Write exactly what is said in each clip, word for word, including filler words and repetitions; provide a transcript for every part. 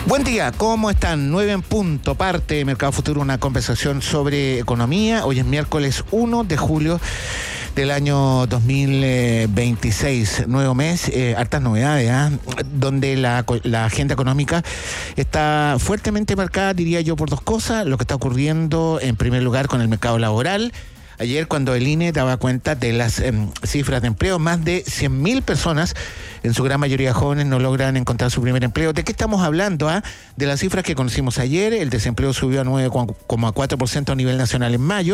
Buen día, ¿cómo están? nueve en punto, parte de Mercado Futuro, una conversación sobre economía. Hoy es miércoles uno de julio del año dos mil veintiséis, nuevo mes, eh, hartas novedades, ¿eh? donde la, la agenda económica está fuertemente marcada, diría yo, por dos cosas. Lo que está ocurriendo, en primer lugar, con el mercado laboral. Ayer, cuando el I N E daba cuenta de las eh, cifras de empleo, más de cien mil personas, en su gran mayoría jóvenes, no logran encontrar su primer empleo. ¿De qué estamos hablando? Ah? De las cifras que conocimos ayer. El desempleo subió a nueve coma cuatro por ciento a nivel nacional en mayo,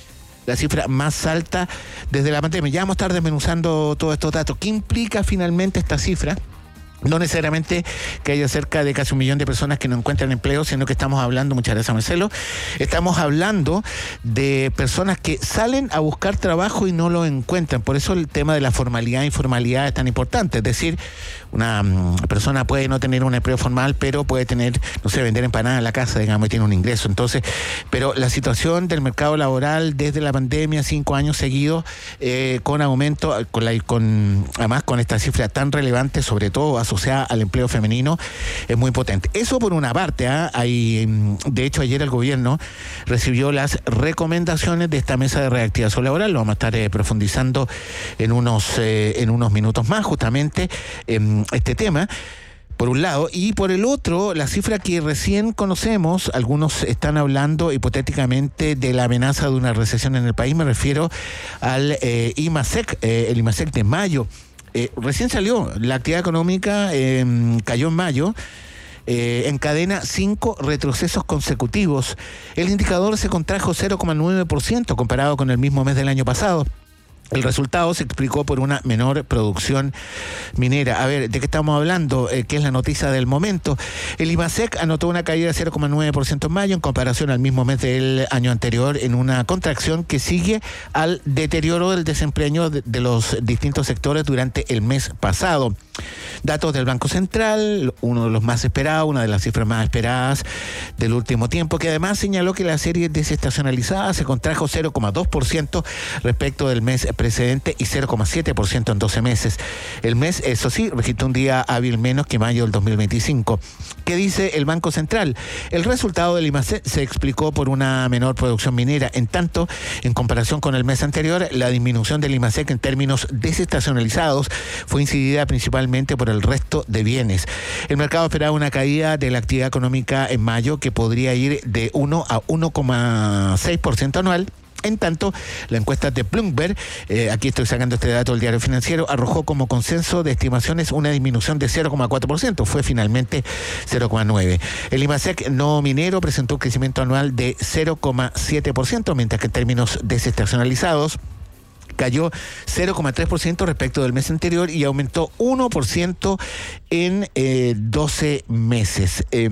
la cifra más alta desde la pandemia. Ya vamos a estar desmenuzando todos estos datos. ¿Qué implica finalmente esta cifra? No necesariamente que haya cerca de casi un millón de personas que no encuentran empleo, sino que estamos hablando, muchas gracias Marcelo, estamos hablando de personas que salen a buscar trabajo y no lo encuentran. Por eso el tema de la formalidad e informalidad es tan importante. Es decir, una um, persona puede no tener un empleo formal, pero puede tener, no sé, vender empanadas en la casa, digamos, y tiene un ingreso. Entonces, pero la situación del mercado laboral desde la pandemia, cinco años seguidos, eh, con aumento, con la, con además con esta cifra tan relevante, sobre todo asociada al empleo femenino, es muy potente. Eso por una parte, ¿eh? Hay, de hecho, ayer el gobierno recibió las recomendaciones de esta mesa de reactivación laboral. Lo vamos a estar eh, profundizando en unos, eh, en unos minutos más, justamente, en eh, este tema. Por un lado, y por el otro, la cifra que recién conocemos, algunos están hablando hipotéticamente de la amenaza de una recesión en el país. Me refiero al eh, IMASEC, eh, el IMASEC de mayo. Eh, recién salió, la actividad económica eh, cayó en mayo, eh, encadena cinco retrocesos consecutivos. El indicador se contrajo cero coma nueve por ciento comparado con el mismo mes del año pasado. El resultado se explicó por una menor producción minera. A ver, ¿de qué estamos hablando? Eh, ¿Qué es la noticia del momento? El IMASEC anotó una caída de cero coma nueve por ciento en mayo en comparación al mismo mes del año anterior, en una contracción que sigue al deterioro del desempeño de, de los distintos sectores durante el mes pasado. Datos del Banco Central, uno de los más esperados, una de las cifras más esperadas del último tiempo, que además señaló que la serie desestacionalizada se contrajo cero coma dos por ciento respecto del mes precedente y cero coma siete por ciento en doce meses. El mes, eso sí, registró un día hábil menos que mayo del dos mil veinticinco. ¿Qué dice el Banco Central? El resultado del IMASEC se explicó por una menor producción minera. En tanto, en comparación con el mes anterior, la disminución del IMASEC en términos desestacionalizados fue incidida principalmente por el resto de bienes. El mercado esperaba una caída de la actividad económica en mayo que podría ir de uno a uno coma seis por ciento anual. En tanto, la encuesta de Bloomberg, eh, aquí estoy sacando este dato del Diario Financiero, arrojó como consenso de estimaciones una disminución de cero coma cuatro por ciento, fue finalmente cero coma nueve por ciento. El IMASEC no minero presentó un crecimiento anual de cero coma siete por ciento, mientras que en términos desestacionalizados cayó cero coma tres por ciento respecto del mes anterior y aumentó uno por ciento en eh, doce meses. Eh,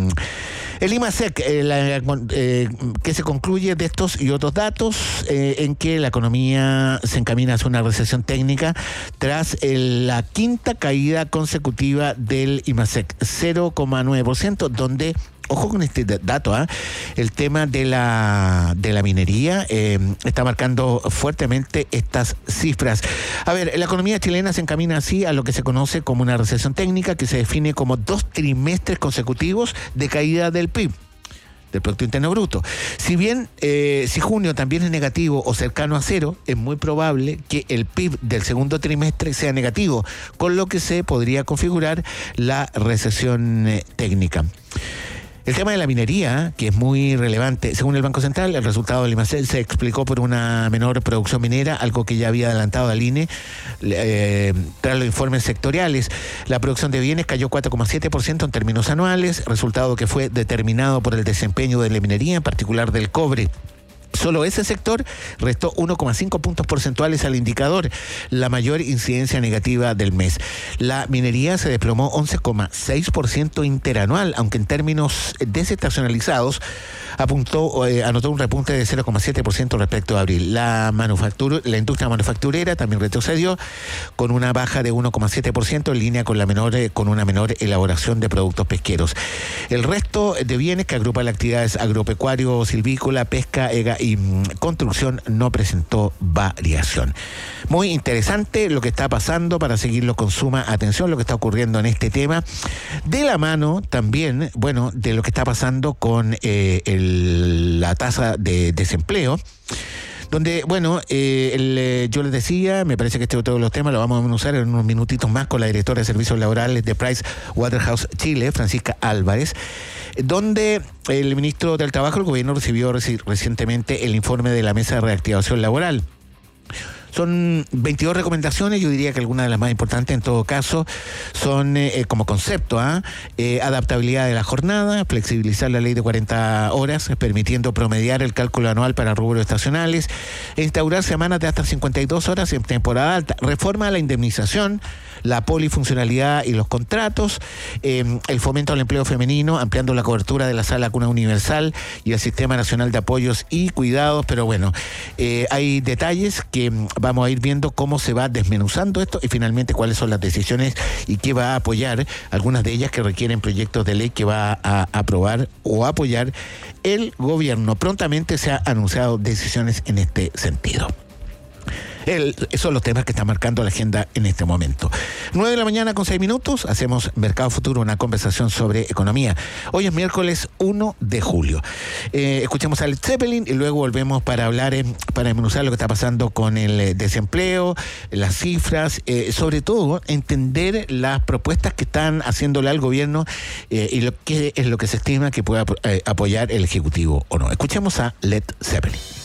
el IMASEC, eh, la, eh, que se concluye de estos y otros datos, eh, en que la economía se encamina hacia una recesión técnica tras el, la quinta caída consecutiva del IMASEC, cero coma nueve por ciento, donde ojo con este dato, ¿eh? El tema de la de la minería eh, está marcando fuertemente estas cifras. A ver, la economía chilena se encamina así a lo que se conoce como una recesión técnica, que se define como dos trimestres consecutivos de caída del P I B, del Producto Interno Bruto. Si bien, eh, si junio también es negativo o cercano a cero, es muy probable que el P I B del segundo trimestre sea negativo, con lo que se podría configurar la recesión eh, técnica. El tema de la minería, que es muy relevante, según el Banco Central, el resultado del IMASEC se explicó por una menor producción minera, algo que ya había adelantado al I N E eh, tras los informes sectoriales. La producción de bienes cayó cuatro coma siete por ciento en términos anuales, resultado que fue determinado por el desempeño de la minería, en particular del cobre. Solo ese sector restó uno coma cinco puntos porcentuales al indicador, la mayor incidencia negativa del mes. La minería se desplomó once coma seis por ciento interanual, aunque en términos desestacionalizados apuntó, eh, anotó un repunte de cero coma siete por ciento respecto a abril. La manufactura, la industria manufacturera también retrocedió con una baja de uno coma siete por ciento en línea con la menor, eh, con una menor elaboración de productos pesqueros. El resto de bienes, que agrupa las actividades agropecuario, silvícola, pesca, ega y mm, construcción no presentó variación. Muy interesante lo que está pasando, para seguirlo con suma atención, lo que está ocurriendo en este tema, de la mano también, bueno, de lo que está pasando con eh, el, la tasa de desempleo, donde, bueno, eh, el, eh, yo les decía, me parece que este todos los temas lo vamos a usar en unos minutitos más con la directora de Servicios Laborales de Price Waterhouse Chile, Francisca Álvarez, donde el ministro del Trabajo, el gobierno, recibió reci- recientemente el informe de la Mesa de Reactivación Laboral. Son veintidós recomendaciones, yo diría que algunas de las más importantes en todo caso son eh, como concepto, ¿eh? Eh, adaptabilidad de la jornada, flexibilizar la ley de cuarenta horas, permitiendo promediar el cálculo anual para rubros estacionales, instaurar semanas de hasta cincuenta y dos horas en temporada alta, reforma a la indemnización, la polifuncionalidad y los contratos, eh, el fomento al empleo femenino, ampliando la cobertura de la sala cuna universal y el Sistema Nacional de Apoyos y Cuidados, pero bueno, eh, hay detalles que vamos a ir viendo cómo se va desmenuzando esto y finalmente cuáles son las decisiones y qué va a apoyar, algunas de ellas que requieren proyectos de ley que va a aprobar o apoyar el gobierno. Prontamente se han anunciado decisiones en este sentido. El, esos son los temas que están marcando la agenda en este momento. nueve de la mañana con seis minutos, hacemos Mercado Futuro, una conversación sobre economía. Hoy es miércoles uno de julio. Eh, escuchemos a Led Zeppelin y luego volvemos para hablar, eh, para desmenuzar lo que está pasando con el eh, desempleo, las cifras, eh, sobre todo entender las propuestas que están haciéndole al gobierno eh, y lo que es lo que se estima que pueda eh, apoyar el Ejecutivo o no. Escuchemos a Led Zeppelin.